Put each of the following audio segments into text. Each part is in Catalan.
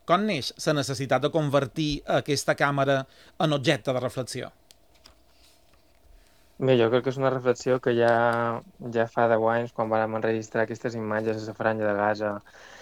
Com neix la necessitat de convertir aquesta càmera en objecte de reflexió? Bé, jo crec que és una reflexió que ja fa 10 anys, quan vàrem enregistrar aquestes imatges a la Franja de Gaza,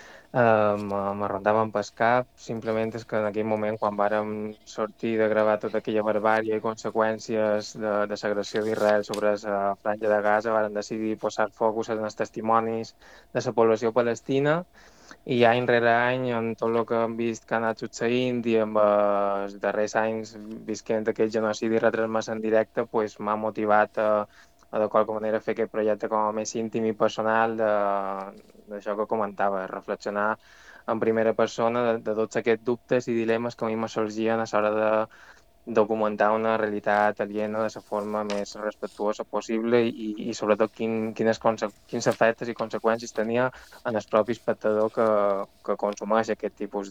me rondaven pel cap. Simplement és que en aquell moment, quan vàrem sortir de gravar tota aquella barbàrie i conseqüències de l'agressió d'Israel sobre la Franja de Gaza, vàrem decidir posar focus en els testimonis de la població palestina, i any rere any, amb tot el que hem vist que ha anat succeint i amb els darrers anys visquent aquest genocidi retransmès en directe, pues, m'ha motivat de qualque manera fer aquest projecte com a més íntim i personal d'això que comentava, reflexionar en primera persona de tots aquests dubtes i dilemes que a mi me sorgien a l'hora de documentar una realitat aliena de la forma més respectuosa possible i sobretot quins efectes i conseqüències tenia en el propi espectador que consumeix aquest tipus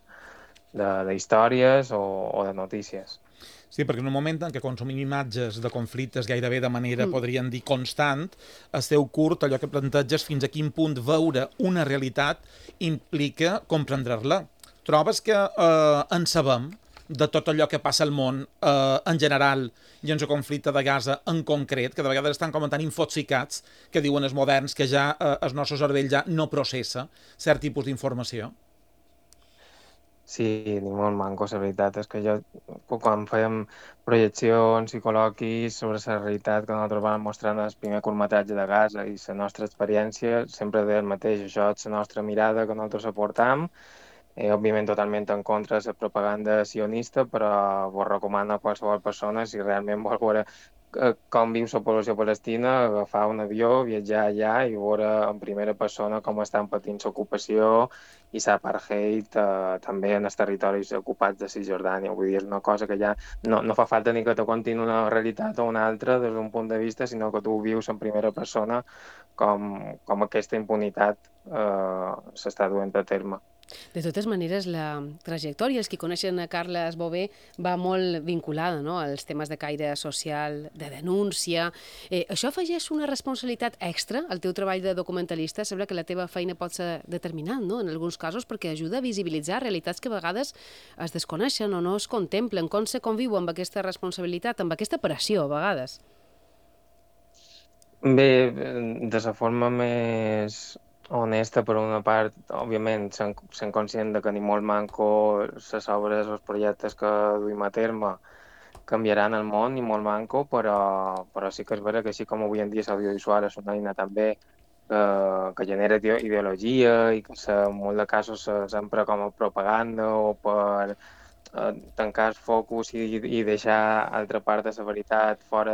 d'històries o de notícies. Sí, perquè en un moment en què consumim imatges de conflictes gairebé de manera, podríem dir, constant, el teu curt, allò que planteges, fins a quin punt veure una realitat implica comprendre-la. Trobes que en sabem de tot allò que passa al món en general i en el conflicte de Gaza en concret, que de vegades estan com tan infoxicats que diuen els moderns que ja el nostre cervell ja no processa cert tipus d'informació? Sí, ni molt manco, la veritat és que jo, quan fèiem projeccions i col·loquis sobre la realitat que nosaltres vam mostrar en el primer curtmetratge de Gaza i la nostra experiència, sempre deia el mateix, això és la nostra mirada que nosaltres aportam, òbviament totalment en contra de la propaganda sionista, però vos recomano a qualsevol persona, si realment vol veure com viu la població palestina, agafar un avió, viatjar allà i veure en primera persona com estan patint l'ocupació i l'apartheid també en els territoris ocupats de Cisjordània. Vull dir, és una cosa que ja no fa falta ni que te contin una realitat o una altra des d'un punt de vista, sinó que tu vius en primera persona com aquesta impunitat s'està duent a terme. De totes maneres, la trajectòria, els que coneixen a Carles Bové, va molt vinculada, no?, als temes de caire social, de denúncia. Això afegeix una responsabilitat extra al teu treball de documentalista? Sembla que la teva feina pot ser determinant, no?, en alguns casos, perquè ajuda a visibilitzar realitats que a vegades es desconeixen o no es contemplen. Com se conviu amb aquesta responsabilitat, amb aquesta pressió, a vegades? Bé, de la forma més honesta, per una part, òbviament, sent conscient de que ni molt manco les obres o els projectes que duim a terme canviaran el món, ni molt manco, però sí que és vera que així com avui en dia l'audiovisual és una eina també que genera ideologia i que en molts de casos s'empra com a propaganda o per tancar el focus i deixar altra part de la veritat fora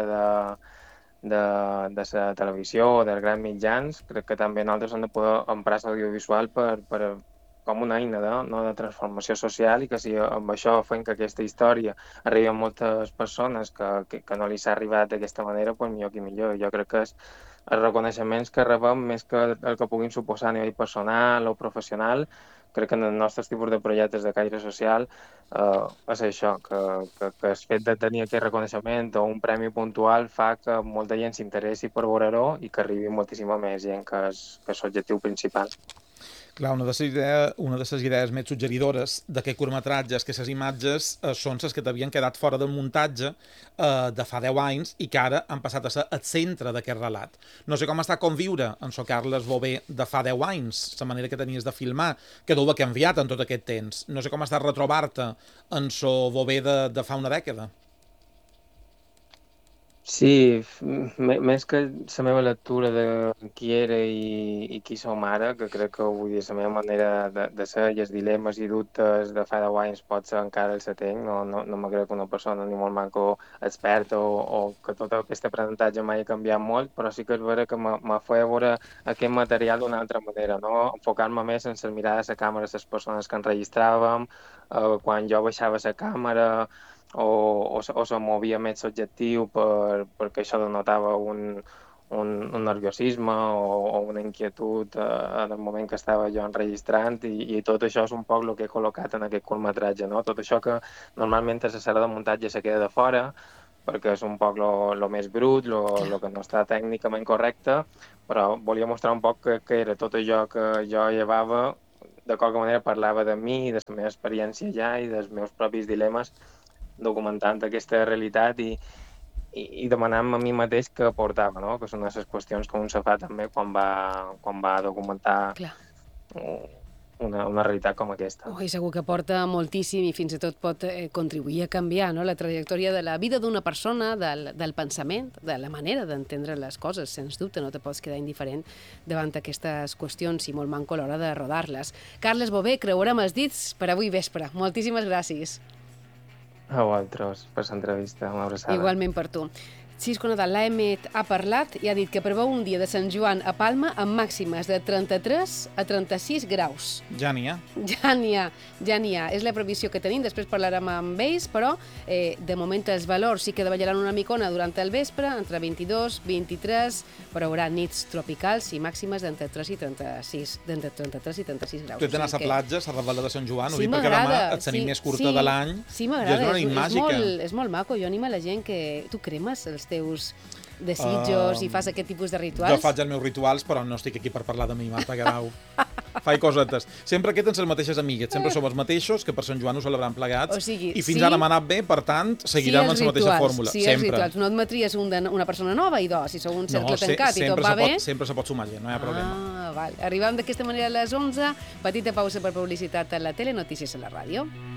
de la televisió o dels grans mitjans. Crec que també nosaltres hem de poder emprar l'audiovisual com una eina de transformació social i que si amb això fem que aquesta història arribi a moltes persones que no li s'ha arribat d'aquesta manera, doncs millor que millor. Jo crec que els reconeixements que rebem, més que el que puguin suposar a nivell personal o professional, crec que en els nostres tipus de projectes de caire social és això, que el fet de tenir aquest reconeixement o un premi puntual fa que molta gent s'interessi per veure-ho i que arribi moltíssima més gent, que és l'objectiu principal. Clar, una de les idees més suggeridores d'aquest curtmetratge és que les imatges són les que t'havien quedat fora del muntatge de fa 10 anys i que ara han passat a ser el centre d'aquest relat. No sé com està conviure amb so Carles Bové de fa 10 anys, la manera que tenies de filmar, que deu haver canviat en tot aquest temps. No sé com està retrobar-te en so Bové de fa una dècada. Sí, més que la meva lectura de qui era i qui som ara, que crec que vull dir, la meva manera de ser i els dilemes i dubtes de fa 10 anys pot ser encara el setenc, no me crec una persona ni molt manco experta o que tot aquest aprenentatge mai ha canviat molt, però sí que és vera que m'ha fet veure aquest material d'una altra manera, no? Enfocar-me més en la mirada de la càmera de les persones que enregistràvem, quan jo baixava la càmera o se movia més l'objectiu perquè això denotava un nerviosisme o una inquietud en el moment que estava jo enregistrant i tot això és un poc el que he col·locat en aquest curtmetratge, no? Tot això que normalment a la sala de muntatge se queda de fora perquè és un poc lo més brut, lo que no està tècnicament correcte, però volia mostrar un poc que era tot allò que jo llevava de qualque manera parlava de mi, de la meva experiència ja i dels meus propis dilemes, documentant aquesta realitat i demanant-me a mi mateix què aportava, no? Que són les qüestions que un se fa també quan va documentar Clar. una realitat com aquesta. I segur que porta moltíssim i fins i tot pot contribuir a canviar, no?, la trajectòria de la vida d'una persona, del pensament, de la manera d'entendre les coses. Sens dubte, no te pots quedar indiferent davant aquestes qüestions i molt manco a l'hora de rodar-les. Carles Bové, creurem els dits per avui vespre. Moltíssimes gràcies. A vosaltres per l'entrevista, una abraçada. Igualment per tu. Cisco Nadal l'Aemet ha parlat i ha dit que preveu un dia de Sant Joan a Palma amb màximes de 33 a 36 graus. Ja n'hi ha. Ja n'hi ha. És la previsió que tenim, després parlarem amb ells, però de moment els valors sí que davallaran una micona durant el vespre, entre 22, 23, però hi haurà nits tropicals i màximes d'entre 3 i 36, d'entre 33 i 36 graus. Tu ets d'anar a la platja, a la Ravalda de Sant Joan, ho Sí, dic perquè demà m'agrada. et tenim Sí, més curta de l'any. Sí, I m'agrada. és una nit màgica. És molt maco. Jo animo a la gent que tu cremes els teus desitjos i fas aquest tipus de rituals. Jo faig els meus rituals, però no estic aquí per parlar de mi, Marta Guerau. Faig cosetes. Sempre que tens les mateixes amigues, sempre som els mateixos, que per Sant Joan ho celebrem plegats. O sigui, I fins sí, ara m'ha anat bé, per tant, seguirem amb la mateixa fórmula. Sí, els rituals. No admetries una persona nova i dos, si sou un cercle tancat i tot va bé. Sempre se pot sumar gent, no hi ha problema. Val. Arribem d'aquesta manera a les 11, petita pausa per publicitat a la tele, notícies a la ràdio.